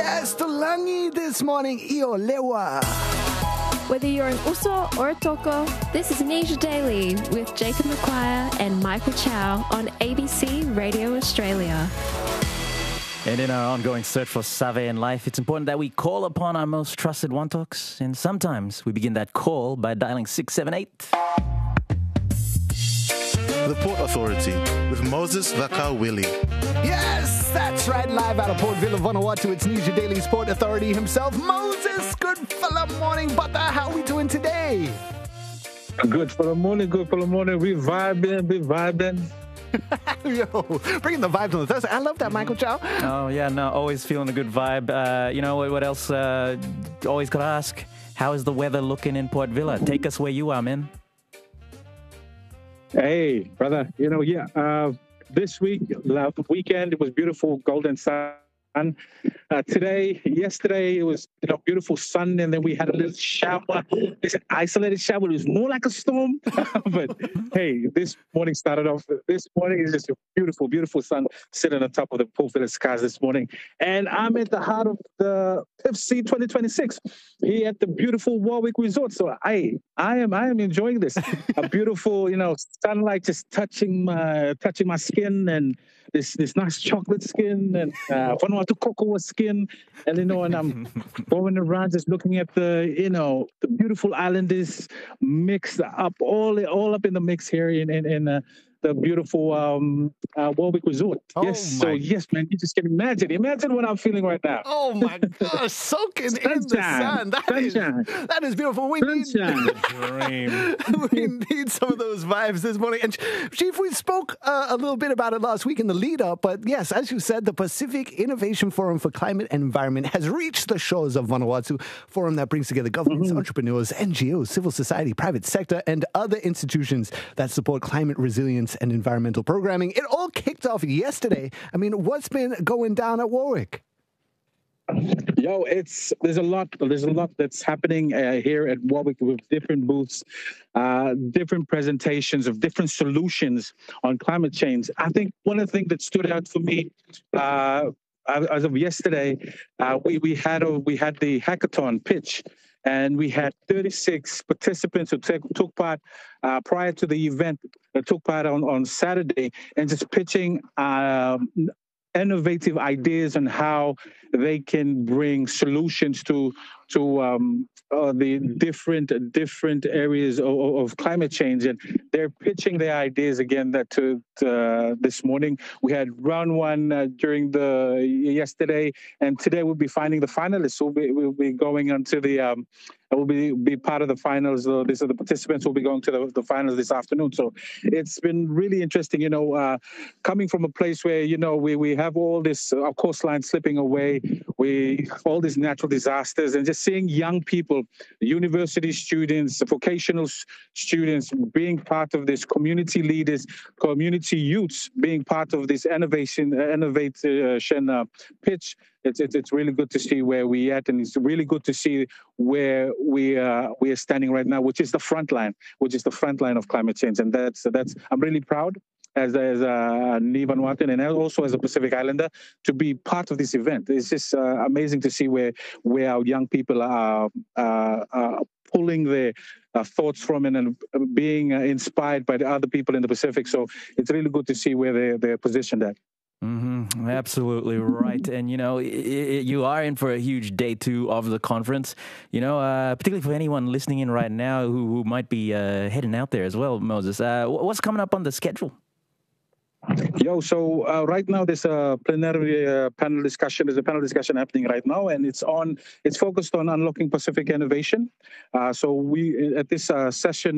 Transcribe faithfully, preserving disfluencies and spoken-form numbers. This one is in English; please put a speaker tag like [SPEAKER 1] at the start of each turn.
[SPEAKER 1] Yes, Tulangi this morning, Iyo Lewa.
[SPEAKER 2] Whether you're an Uso or a Toko, this is Nisha Daily with Jacob McQuire and Michael Chow on A B C Radio Australia.
[SPEAKER 3] And in our ongoing search for Save in life, it's important that we call upon our most trusted Wantoks. And sometimes we begin that call by dialing six seven eight.
[SPEAKER 4] The Port Authority with Moses Vakawili.
[SPEAKER 1] Yes, that's right. Live out of Port Vila, Vanuatu, it's Nisha Daily's Port Authority himself, Moses. Good for the morning, Butter. How are we doing today?
[SPEAKER 5] Good for the morning, good for the morning. We vibing, we vibing.
[SPEAKER 1] Yo, bringing the vibes on the Thursday. I love that, Michael Chow.
[SPEAKER 3] Oh, yeah, no, always feeling a good vibe. Uh, you know, what, what else? Uh, always got to ask, how is the weather looking in Port Vila? Take us where you are, man.
[SPEAKER 5] Hey, brother, you know, yeah, uh, this week, last weekend, it was beautiful, golden sun. Uh, today, yesterday, it was, you know, beautiful sun, and then we had a little shower. It's an isolated shower. It was more like a storm. But hey, this morning started off, this morning is just a beautiful, beautiful sun sitting on top of the Port Vila skies this morning. And I'm at the heart of the P I F C twenty twenty-six here at the beautiful Warwick Resort. So I, I am, I am enjoying this. A beautiful, you know, sunlight just touching my, touching my skin, and this, this nice chocolate skin, and uh, Vanuatu cocoa skin, and you know, and I'm going around just looking at the, you know, the beautiful islanders mixed up, all all up in the mix here in in, in uh, the beautiful um, uh, Warwick Resort.
[SPEAKER 1] Oh
[SPEAKER 5] yes,
[SPEAKER 1] my.
[SPEAKER 5] so yes, man, you just can imagine, imagine what I'm feeling right now.
[SPEAKER 1] Oh my gosh, soaking in the sun. That is, that is beautiful. We need,
[SPEAKER 3] Dream.
[SPEAKER 1] we need some of those vibes this morning. And Chief, we spoke uh, a little bit about it last week in the lead up, but yes, as you said, the Pacific Innovation Forum for Climate and Environment has reached the shores of Vanuatu, forum that brings together governments, mm-hmm. entrepreneurs, N G Os, civil society, private sector, and other institutions that support climate resilience and environmental programming. It all kicked off yesterday. I mean, what's been going down at Warwick?
[SPEAKER 5] Yo, it's there's a lot. There's a lot that's happening uh, here at Warwick with different booths, uh, different presentations of different solutions on climate change. I think one of the things that stood out for me, uh, as of yesterday, uh, we we had a, we had the hackathon pitch. And we had thirty-six participants who took, took part uh, prior to the event, that took part on, on Saturday, and just pitching uh, innovative ideas on how they can bring solutions to to um, uh, the different different areas of, of climate change, and they're pitching their ideas again. That to uh, this morning we had round one uh, during the yesterday, and today we'll be finding the finalists. We'll be we'll be going on to the. Um, Will be be part of the finals. Uh, these are the participants who will be going to the, the finals this afternoon. So it's been really interesting, you know, uh, coming from a place where, you know, we, we have all this, uh, our coastline slipping away, we all these natural disasters, and just seeing young people, university students, vocational students being part of this, community leaders, community youths being part of this innovation, uh, innovation uh, pitch. It's, it's it's really good to see where we at, and it's really good to see where we uh, we are standing right now, which is the front line, which is the front line of climate change, and that's that's I'm really proud as as a Vanuatu and also as a Pacific Islander to be part of this event. It's just uh, amazing to see where where our young people are uh, are pulling their uh, thoughts from and, and being uh, inspired by the other people in the Pacific. So it's really good to see where they they're positioned at.
[SPEAKER 3] Mm-hmm. Absolutely right. And, you know, it, it, you are in for a huge day two of the conference, you know, uh, particularly for anyone listening in right now who, who might be uh, heading out there as well, Moses. Uh, what's coming up on the schedule?
[SPEAKER 5] Yo, so uh, right now there's a plenary uh, panel discussion. There's a panel discussion happening right now, and it's on. It's focused on unlocking Pacific innovation. Uh, so we at this uh, session.